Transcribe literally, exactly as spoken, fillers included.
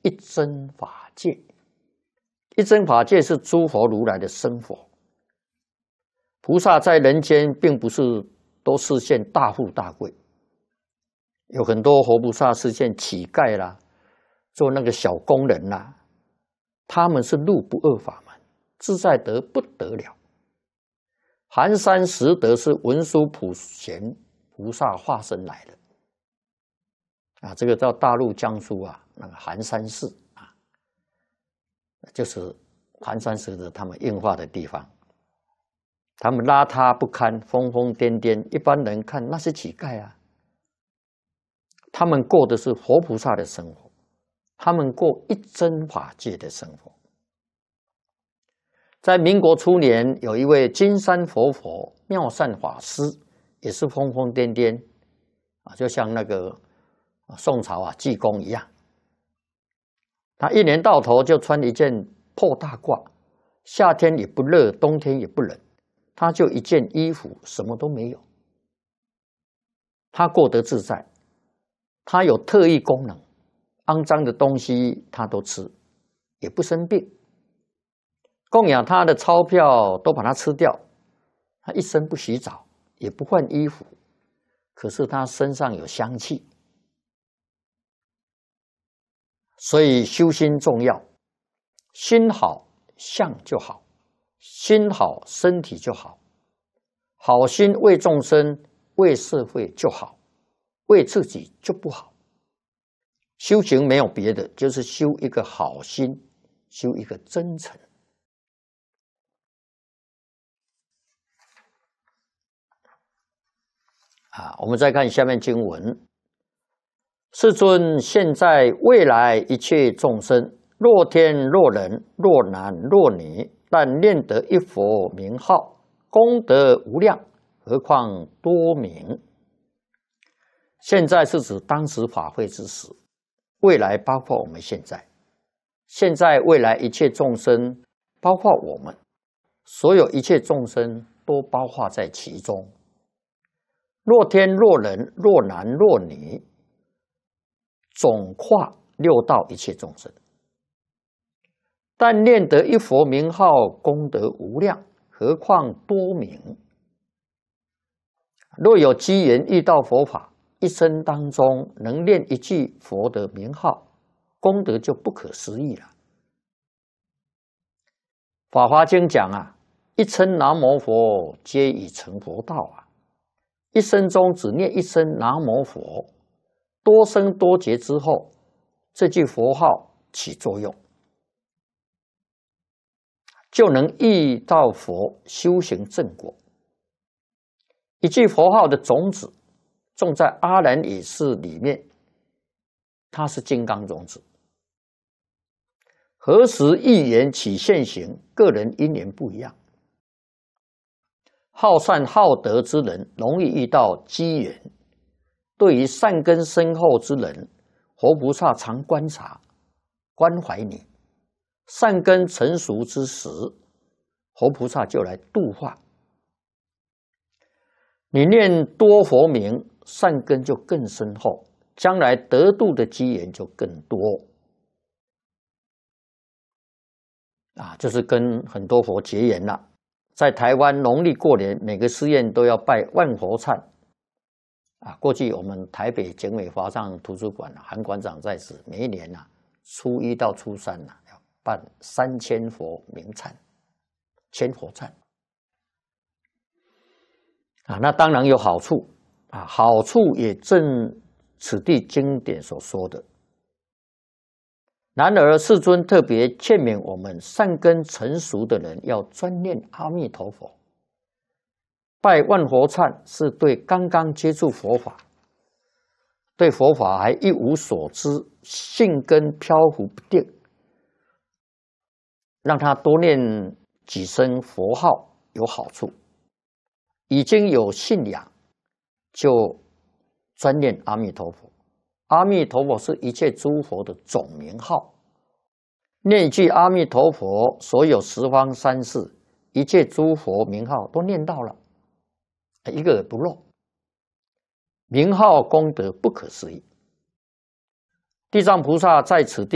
一真法界。一真法界是诸佛如来的生佛。菩萨在人间并不是都视现大富大贵，有很多活菩萨视现乞丐啦，做那个小工人啦，他们是入不二法门，自在得不得了。寒山拾得是文殊普贤菩萨化身来的啊，这个到大陆江苏啊，那个寒山寺啊，就是寒山拾得他们应化的地方。他们邋遢不堪，疯疯癫癫，一般人看那是乞丐啊。他们过的是活菩萨的生活，他们过一真法界的生活。在民国初年，有一位金山活佛妙善法师，也是疯疯癫癫啊，就像那个宋朝啊济公一样。他一年到头就穿一件破大褂，夏天也不热，冬天也不冷，他就一件衣服，什么都没有。他过得自在，他有特异功能，肮脏的东西他都吃，也不生病。供养他的钞票都把它吃掉，他一生不洗澡，也不换衣服，可是他身上有香气。所以修心重要，心好相就好，心好身体就好，好心为众生为社会就好，为自己就不好。修行没有别的，就是修一个好心，修一个真诚。啊，我们再看下面经文：世尊，现在未来一切众生，若天若人，若男若女，但念得一佛名号，功德无量，何况多名？现在是指当时法会之时，未来包括我们现在。现在未来一切众生，包括我们，所有一切众生都包括在其中。若天若人，若男若女，总跨六道一切众生。但念得一佛名号，功德无量，何况多名？若有机缘遇到佛法，一生当中能念一句佛的名号，功德就不可思议了。法华经讲啊，一称南无佛，皆已成佛道啊。一生中只念一声南无佛，多生多劫之后，这句佛号起作用，就能遇到佛，修行正果。一句佛号的种子种在阿难也是里面，它是金刚种子。何时一缘起现行，个人因缘不一样。好善好德之人容易遇到机缘，对于善根深厚之人，活菩萨常观察关怀你。善根成熟之时，活菩萨就来度化你。念多佛名，善根就更深厚，将来得度的机缘就更多啊，就是跟很多佛结缘了。在台湾农历过年，每个寺院都要拜万佛忏啊。过去我们台北简美华藏图书馆韩馆长在此，每一年呐、啊，初一到初三呐、啊，要办三千佛名忏，千佛忏啊。那当然有好处啊，好处也正此地经典所说的。然而，世尊特别劝勉我们善根成熟的人要专念阿弥陀佛。拜万佛忏是对刚刚接触佛法、对佛法还一无所知、性根飘忽不定，让他多念几声佛号有好处。已经有信仰，就专念阿弥陀佛。阿弥陀佛是一切诸佛的总名号，念一句阿弥陀佛，所有十方三世一切诸佛名号都念到了，一个也不漏。名号功德不可思议。地藏菩萨在此地